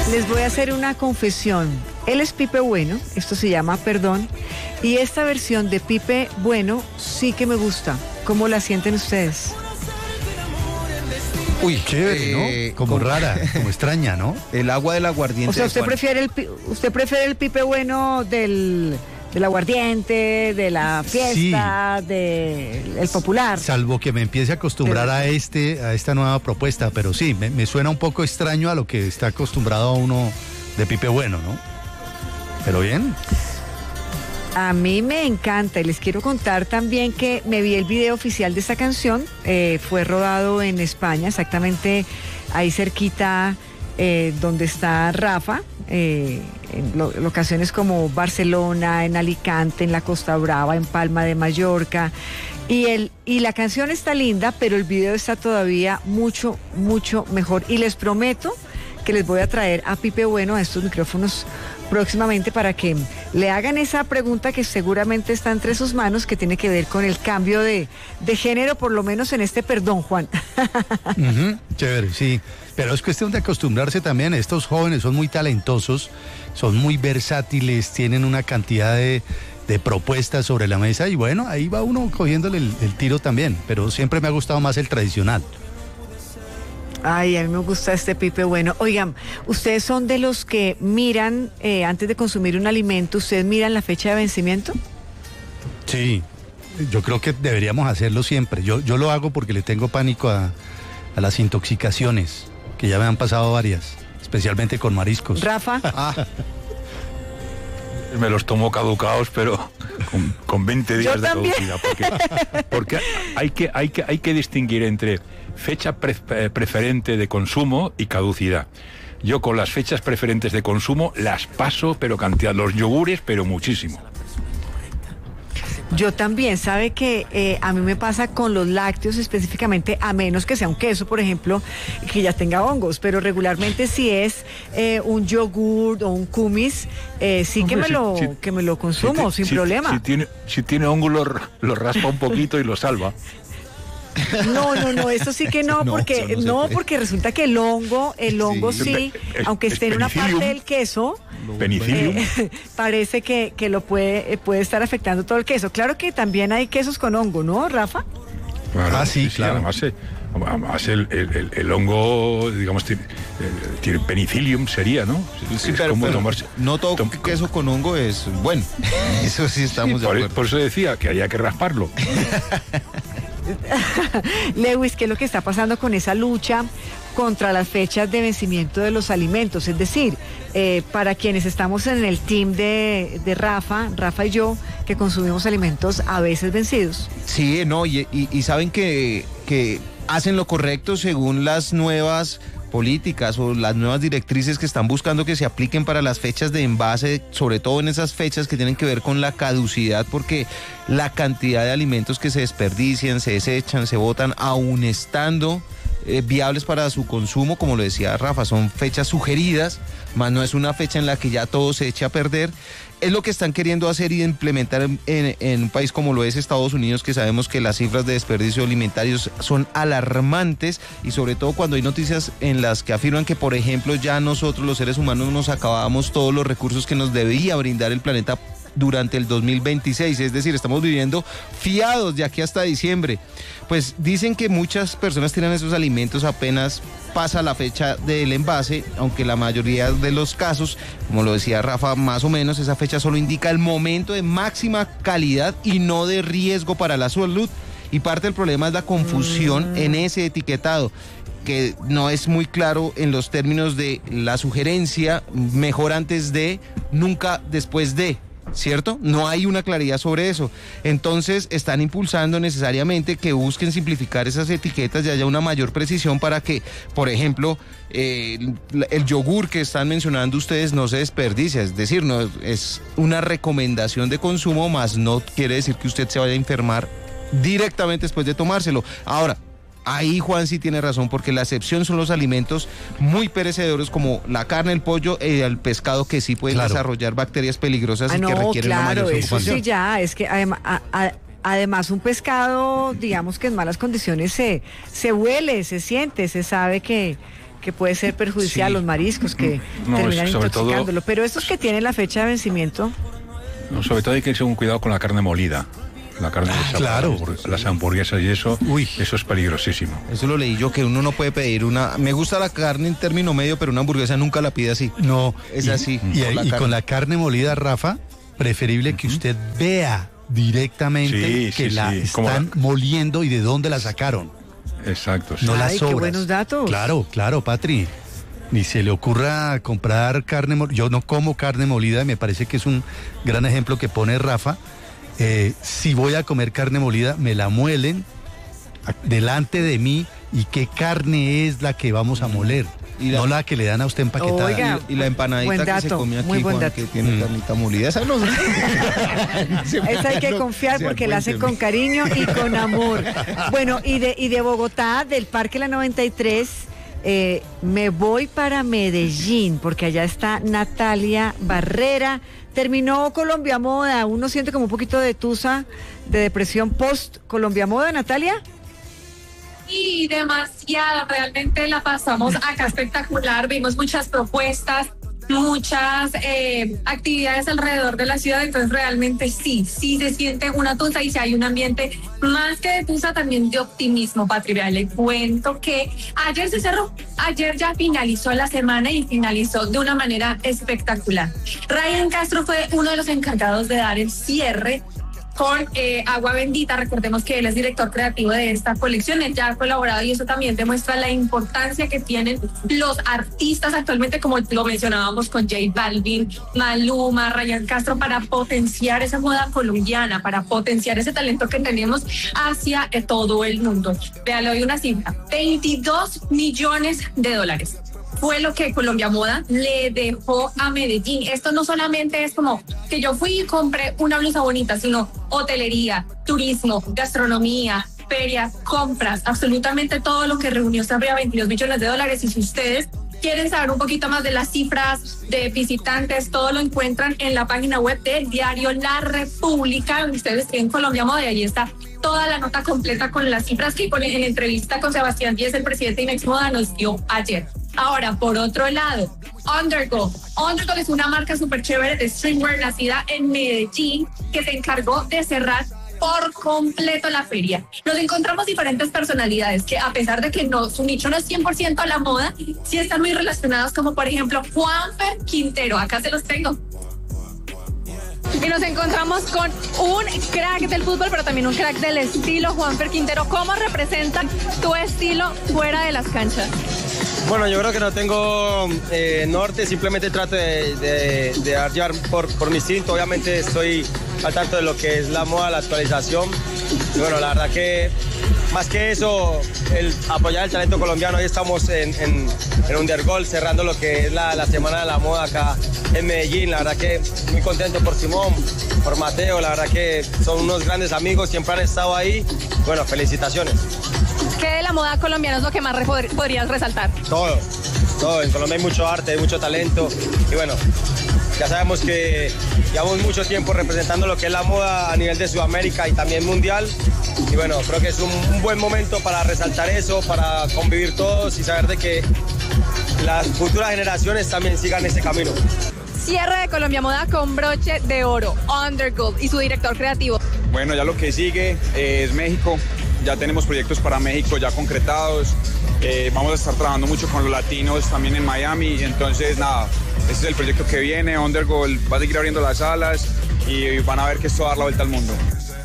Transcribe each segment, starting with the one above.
Les voy a hacer una confesión. Él es Pipe Bueno, esto se llama Perdón, y esta versión de Pipe Bueno sí que me gusta. ¿Cómo la sienten ustedes? Uy, chévere, ¿no? Como rara, como extraña, ¿no? El agua del aguardiente. O sea, ¿usted prefiere el Pipe Bueno del aguardiente, de la fiesta, Sí. del popular? Salvo que me empiece a acostumbrar a esta nueva propuesta, pero sí, me suena un poco extraño a lo que está acostumbrado uno de Pipe Bueno, ¿no? Pero bien. A mí me encanta y les quiero contar también que me vi el video oficial de esta canción. Fue rodado en España, exactamente ahí cerquita donde está Rafa, en locaciones como Barcelona, en Alicante, en la Costa Brava, en Palma de Mallorca. Y la canción está linda, pero el video está todavía mucho, mucho mejor. Y les prometo que les voy a traer a Pipe Bueno a estos micrófonos próximamente para que le hagan esa pregunta que seguramente está entre sus manos, que tiene que ver con el cambio de género, por lo menos en este Perdón, Juan. Chévere, sí. Pero es cuestión de acostumbrarse también. Estos jóvenes son muy talentosos, son muy versátiles, tienen una cantidad de propuestas sobre la mesa y bueno, ahí va uno cogiéndole el tiro también, pero siempre me ha gustado más el tradicional. Ay, a mí me gusta este Pipe Bueno. Oigan, ¿ustedes son de los que miran, antes de consumir un alimento, ustedes miran la fecha de vencimiento? Sí, yo creo que deberíamos hacerlo siempre. Yo lo hago porque le tengo pánico a las intoxicaciones, que ya me han pasado varias, especialmente con mariscos. Rafa. Me los tomo caducados, pero con 20 días de caducidad. Porque hay que distinguir entre fecha preferente de consumo y caducidad. Yo con las fechas preferentes de consumo las paso, pero cantidad, los yogures, pero muchísimo. Yo también, sabe que a mí me pasa con los lácteos específicamente, a menos que sea un queso, por ejemplo, que ya tenga hongos, pero regularmente si es un yogur o un kumis, sí. Hombre, que me lo consumo sin problema. Si tiene hongos lo raspa un poquito y lo salva. No, eso sí que no, porque resulta que el hongo sí, aunque esté en una parte del queso, penicillium, parece que lo puede estar afectando todo el queso. Claro que también hay quesos con hongo, ¿no, Rafa? Claro, sí, claro. Además el hongo, digamos, tiene penicillium sería, ¿no? Sí, pero no todo queso con hongo es bueno. Eso sí estamos de acuerdo. Por eso decía que había que rasparlo. Lewis, ¿qué es lo que está pasando con esa lucha contra las fechas de vencimiento de los alimentos? Es decir, para quienes estamos en el team de Rafa y yo, que consumimos alimentos a veces vencidos. Sí, no, y saben que hacen lo correcto según las nuevas políticas o las nuevas directrices que están buscando que se apliquen para las fechas de envase, sobre todo en esas fechas que tienen que ver con la caducidad, porque la cantidad de alimentos que se desperdician, se desechan, se botan, aún estando viables para su consumo, como lo decía Rafa, son fechas sugeridas, más no es una fecha en la que ya todo se eche a perder. Es lo que están queriendo hacer y implementar en un país como lo es Estados Unidos, que sabemos que las cifras de desperdicio alimentarios son alarmantes y sobre todo cuando hay noticias en las que afirman que, por ejemplo, ya nosotros los seres humanos nos acabamos todos los recursos que nos debía brindar el planeta durante el 2026, es decir, estamos viviendo fiados de aquí hasta diciembre. Pues dicen que muchas personas tiran esos alimentos apenas pasa la fecha del envase, aunque la mayoría de los casos, como lo decía Rafa, más o menos esa fecha solo indica el momento de máxima calidad y no de riesgo para la salud. Y parte del problema es la confusión en ese etiquetado, que no es muy claro en los términos de la sugerencia, mejor antes de, nunca después de. ¿Cierto? No hay una claridad sobre eso. Entonces están impulsando necesariamente que busquen simplificar esas etiquetas y haya una mayor precisión para que, por ejemplo, el yogur que están mencionando ustedes no se desperdicie. Es decir, no es una recomendación de consumo, más no quiere decir que usted se vaya a enfermar directamente después de tomárselo. Ahora, ahí Juan sí tiene razón, porque la excepción son los alimentos muy perecederos como la carne, el pollo y el pescado, que sí pueden desarrollar bacterias peligrosas y que requieren una mayor eso sí, ya, es que además un pescado, digamos que en malas condiciones se huele, se siente, se sabe que que puede ser perjudicial, Sí. los mariscos que No, terminan sobre todo- intoxicándolo. Pero estos que tienen la fecha de vencimiento, No, sobre todo hay que tener un cuidado con la carne molida. La carne hecha claro. para las hamburguesas y eso, Uy. eso es peligrosísimo. Eso lo leí yo, que uno no puede pedir una... Me gusta la carne en término medio, pero una hamburguesa nunca la pide así. No. Es así, Y, por la y carne. con la carne molida, Rafa, preferible que usted vea directamente Sí, que sí, la sí. Como están moliendo y de dónde la sacaron. Exacto, sí. No las Ay, qué sobras. buenos datos. Claro, Patri. Ni se le ocurra comprar carne molida. Yo no como carne molida, me parece que es un gran ejemplo que pone Rafa. Si voy a comer carne molida, me la muelen delante de mí y qué carne es la que vamos a moler. Y la- no la que le dan a usted empaquetada. Oiga, Y la empanadita buen que se dato, come aquí, muy buen Juan, dato. que tiene carnita molida. Esa no esa hay que confiar porque la hace con cariño y con amor. Bueno, y de Bogotá, del Parque La 93, me voy para Medellín, porque allá está Natalia Barrera. Terminó Colombia Moda, uno siente como un poquito de tusa, de depresión post Colombia Moda, Natalia. Y demasiado, realmente la pasamos acá espectacular, vimos muchas propuestas, muchas actividades alrededor de la ciudad, entonces realmente sí se siente una tusa y si hay un ambiente más que de tusa, también de optimismo, Patri. Vea, le cuento que ayer se cerró, ayer ya finalizó la semana y finalizó de una manera espectacular. Ryan Castro fue uno de los encargados de dar el cierre con Agua Bendita. Recordemos que él es director creativo de esta colección, él ya ha colaborado y eso también demuestra la importancia que tienen los artistas actualmente, como lo mencionábamos con J Balvin, Maluma, Ryan Castro, para potenciar esa moda colombiana, para potenciar ese talento que tenemos hacia todo el mundo. Vean, le doy una cifra, $22 millones fue lo que Colombia Moda le dejó a Medellín. Esto no solamente es como que yo fui y compré una blusa bonita, sino hotelería, turismo, gastronomía, ferias, compras, absolutamente todo lo que reunió se arriba $22 millones. Y si ustedes quieren saber un poquito más de las cifras de visitantes, todo lo encuentran en la página web del diario La República. Ustedes en Colombia Moda y ahí está toda la nota completa con las cifras que en la entrevista con Sebastián Díez, el presidente de Inex Moda, nos dio ayer. Ahora, por otro lado, Undergo. Undergo es una marca súper chévere de streetwear nacida en Medellín que se encargó de cerrar por completo la feria. Nos encontramos diferentes personalidades que, a pesar de que su nicho no es 100% a la moda, sí están muy relacionados, como por ejemplo Juanfer Quintero. Acá se los tengo. Y nos encontramos con un crack del fútbol, pero también un crack del estilo, Juanfer Quintero. ¿Cómo representa tu estilo fuera de las canchas? Bueno, yo creo que no tengo norte, simplemente trato de llevar por mi instinto. Obviamente estoy al tanto de lo que es la moda, la actualización. Y bueno, la verdad que más que eso, el apoyar el talento colombiano. Hoy estamos en Undergol cerrando lo que es la Semana de la Moda acá en Medellín. La verdad que muy contento por Simón, por Mateo. La verdad que son unos grandes amigos, siempre han estado ahí. Bueno, felicitaciones. ¿Qué de la moda colombiana es lo que más podrías resaltar? Todo. En Colombia hay mucho arte, hay mucho talento y bueno, ya sabemos que llevamos mucho tiempo representando lo que es la moda a nivel de Sudamérica y también mundial y bueno, creo que es un buen momento para resaltar eso, para convivir todos y saber de que las futuras generaciones también sigan ese camino. Cierre de Colombia Moda con broche de oro, Undergold y su director creativo. Bueno, ya lo que sigue es México. Ya tenemos proyectos para México ya concretados. Vamos a estar trabajando mucho con los latinos también en Miami. Entonces, nada, este es el proyecto que viene. Undergold va a seguir abriendo las alas y van a ver que esto va a dar la vuelta al mundo.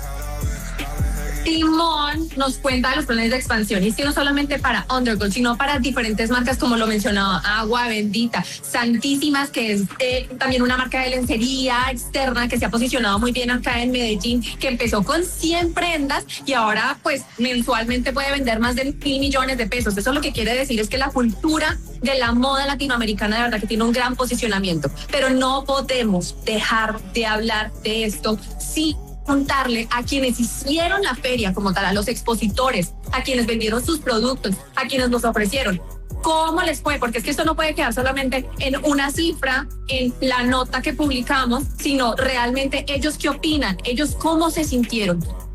Simón nos cuenta de los planes de expansión y es que no solamente para Undergold, sino para diferentes marcas como lo mencionaba, Agua Bendita, Santísimas, que es también una marca de lencería externa que se ha posicionado muy bien acá en Medellín, que empezó con 100 prendas y ahora pues mensualmente puede vender más de $1.000 millones. Eso lo que quiere decir es que la cultura de la moda latinoamericana de verdad que tiene un gran posicionamiento, pero no podemos dejar de hablar de esto sin contarle a quienes hicieron la feria como tal, a los expositores, a quienes vendieron sus productos, a quienes nos ofrecieron. ¿Cómo les fue? Porque es que esto no puede quedar solamente en una cifra, en la nota que publicamos, sino realmente ellos qué opinan, ellos cómo se sintieron.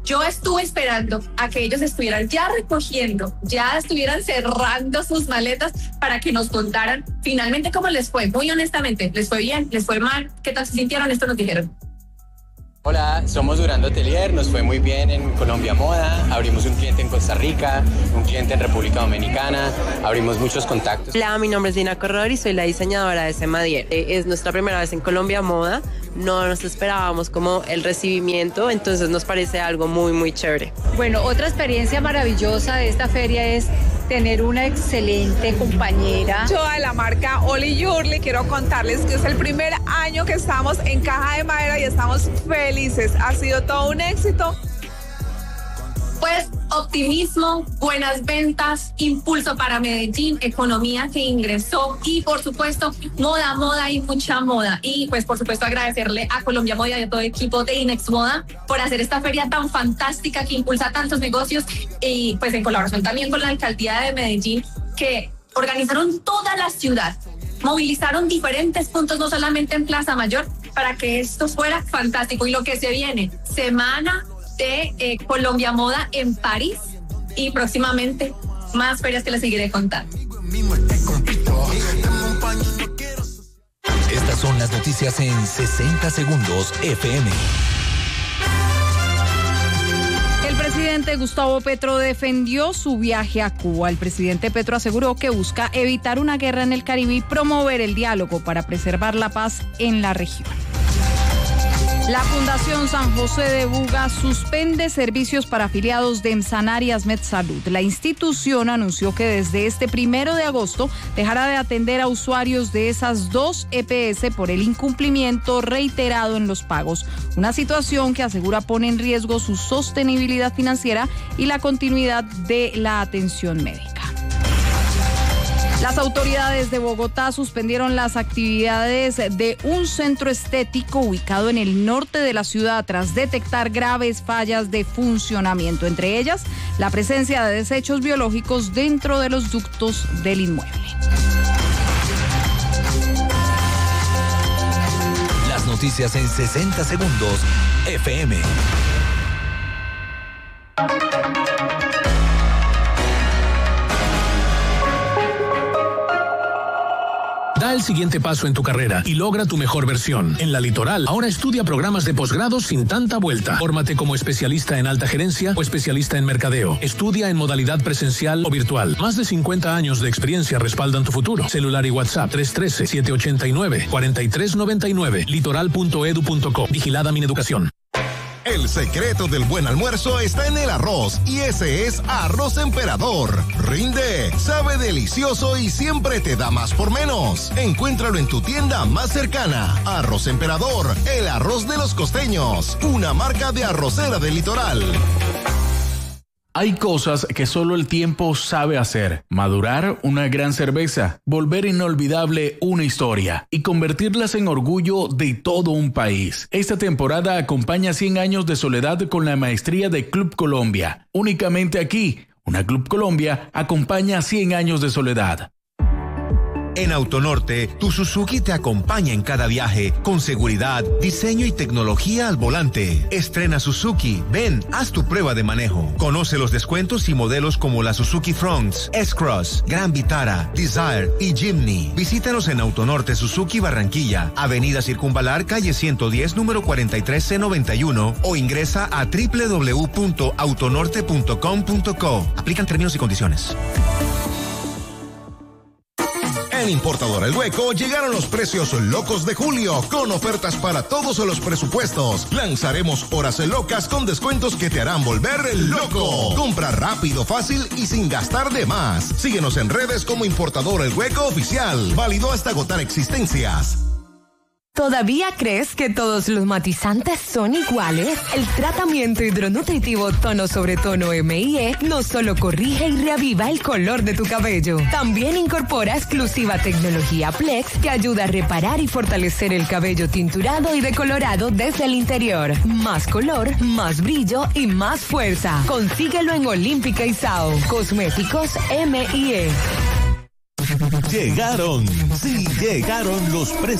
Yo estuve esperando a que ellos estuvieran ya recogiendo, ya estuvieran cerrando sus maletas para que nos contaran finalmente cómo les fue. Muy honestamente, ¿les fue bien? ¿Les fue mal? ¿Qué tal se sintieron? Esto nos dijeron. Hola, somos Durando Atelier, nos fue muy bien en Colombia Moda, abrimos un cliente en Costa Rica, un cliente en República Dominicana, abrimos muchos contactos. Hola, mi nombre es Dina Corredor y soy la diseñadora de Semadier. Es nuestra primera vez en Colombia Moda, no nos esperábamos como el recibimiento, entonces nos parece algo muy, muy chévere. Bueno, otra experiencia maravillosa de esta feria es tener una excelente compañera. Yo de la marca Oli Yurli quiero contarles que es el primer año que estamos en Caja de Madera y estamos felices. Ha sido todo un éxito. Pues optimismo, buenas ventas, impulso para Medellín, economía que ingresó y por supuesto moda y mucha moda. Y pues por supuesto agradecerle a Colombia Moda y a todo el equipo de Inex Moda por hacer esta feria tan fantástica que impulsa tantos negocios y pues en colaboración también con la alcaldía de Medellín que organizaron toda la ciudad, movilizaron diferentes puntos no solamente en Plaza Mayor para que esto fuera fantástico. Y lo que se viene, semana de Colombia Moda en París y próximamente más ferias que les seguiré contando. Estas son las noticias en 60 segundos FM. El presidente Gustavo Petro defendió su viaje a Cuba. El presidente Petro aseguró que busca evitar una guerra en el Caribe y promover el diálogo para preservar la paz en la región. La Fundación San José de Buga suspende servicios para afiliados de Emsanar y Asmed Salud. La institución anunció que desde este 1 de agosto dejará de atender a usuarios de esas dos EPS por el incumplimiento reiterado en los pagos. Una situación que asegura pone en riesgo su sostenibilidad financiera y la continuidad de la atención médica. Las autoridades de Bogotá suspendieron las actividades de un centro estético ubicado en el norte de la ciudad tras detectar graves fallas de funcionamiento, entre ellas la presencia de desechos biológicos dentro de los ductos del inmueble. Las noticias en 60 segundos FM. Da el siguiente paso en tu carrera y logra tu mejor versión. En La Litoral, ahora estudia programas de posgrado sin tanta vuelta. Fórmate como especialista en alta gerencia o especialista en mercadeo. Estudia en modalidad presencial o virtual. Más de 50 años de experiencia respaldan tu futuro. Celular y WhatsApp 313-789-4399. Litoral.edu.co. Vigilada Mineducación. El secreto del buen almuerzo está en el arroz y ese es Arroz Emperador. Rinde, sabe delicioso y siempre te da más por menos. Encuéntralo en tu tienda más cercana. Arroz Emperador, el arroz de los costeños, una marca de arrocera del litoral. Hay cosas que solo el tiempo sabe hacer. Madurar una gran cerveza, volver inolvidable una historia y convertirlas en orgullo de todo un país. Esta temporada acompaña 100 años de soledad con la maestría de Club Colombia. Únicamente aquí, una Club Colombia acompaña 100 años de soledad. En Autonorte, tu Suzuki te acompaña en cada viaje, con seguridad, diseño y tecnología al volante. Estrena Suzuki, ven, haz tu prueba de manejo. Conoce los descuentos y modelos como la Suzuki Fronts, S-Cross, Gran Vitara, Desire y Jimny. Visítanos en Autonorte Suzuki Barranquilla, Avenida Circunvalar, calle 110, número 43C91 o ingresa a www.autonorte.com.co. Aplican términos y condiciones. En Importadora El Hueco llegaron los precios locos de julio, con ofertas para todos los presupuestos. Lanzaremos horas locas con descuentos que te harán volver loco. Compra rápido, fácil y sin gastar de más. Síguenos en redes como Importadora El Hueco Oficial. Válido hasta agotar existencias. ¿Todavía crees que todos los matizantes son iguales? El tratamiento hidronutritivo tono sobre tono M&E no solo corrige y reaviva el color de tu cabello, también incorpora exclusiva tecnología Plex que ayuda a reparar y fortalecer el cabello tinturado y decolorado desde el interior. Más color, más brillo y más fuerza. Consíguelo en Olímpica y Sao. Cosméticos M&E. Llegaron los precios